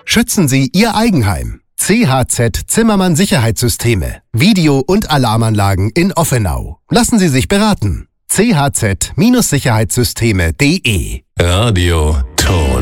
Schützen Sie Ihr Eigenheim. CHZ Zimmermann Sicherheitssysteme. Video- und Alarmanlagen in Offenau. Lassen Sie sich beraten. chz-sicherheitssysteme.de Radio Ton.